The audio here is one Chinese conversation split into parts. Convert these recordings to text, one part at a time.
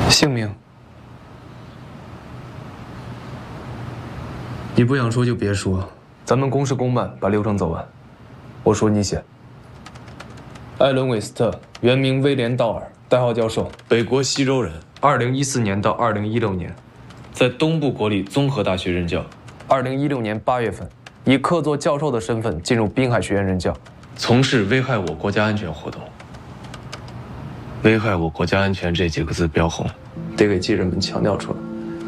姓名。你不想说就别说，咱们公事公办，把流程走完。我说你写。艾伦·韦斯特，原名威廉·道尔，代号教授，北国西州人。2014年到2016年，在东部国立综合大学任教。2016年8月份，以客座教授的身份进入滨海学院任教，从事危害我国家安全活动。危害我国家安全这几个字标红，得给记者们强调出来。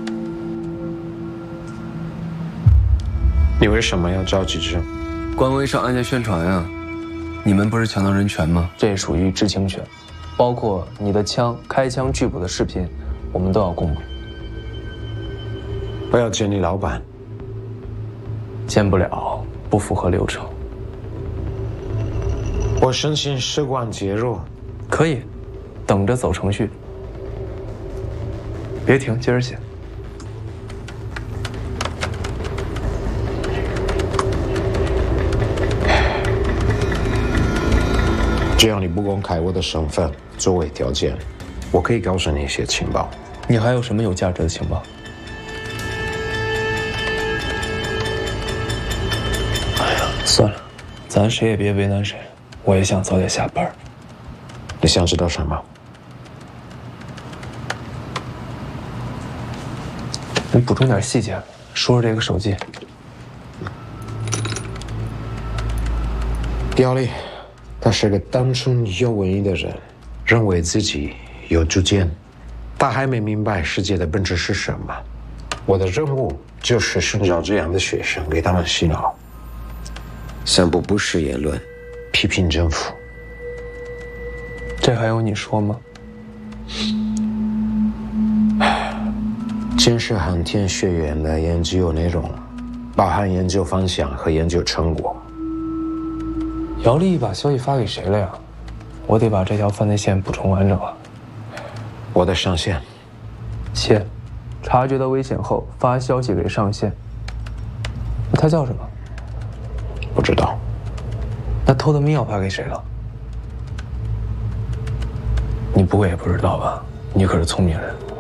你为什么要召集这？ 官微上案件宣传啊！你们不是强调人权吗？这也属于知情权，包括你的枪开枪拒捕的视频，我们都要公布。 我要见你老板。 见不了，不符合流程。 我申请事关介入。 可以，等着走程序。别停，接着写。 只要你不公开我的身份作为条件，我可以告诉你一些情报。 你还有什么有价值的情报？哎呀，算了，咱谁也别为难谁。我也想早点下班。 你想知道什么？ 你补充点细节，说说这个手机。 刁丽，他是个单纯有文艺的人，认为自己有主见。他还没明白世界的本质是什么。我的任务就是寻找这样的学生，给他们洗脑，散布不实言论，批评政府。 这还用你说吗？ 建设航天学院的研究内容，包含研究方向和研究成果。 姚丽把消息发给谁了呀？我得把这条犯罪线补充完整啊。 我的上线。 写，察觉到危险后发消息给上线。那他叫什么？ 不知道。 那偷的密钥发给谁了？你不会也不知道吧？你可是聪明人。